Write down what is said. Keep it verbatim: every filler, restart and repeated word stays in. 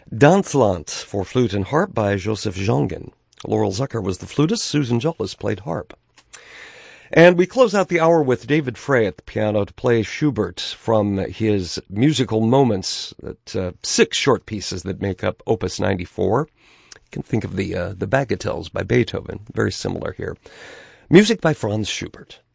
Dansland for flute and harp by Joseph Jongen. Laurel Zucker was the flutist. Susan Jolis played harp. And we close out the hour with David Frey at the piano to play Schubert from his musical moments, that, uh, six short pieces that make up Opus ninety-four. You can think of the uh, the Bagatelles by Beethoven, very similar here. Music by Franz Schubert.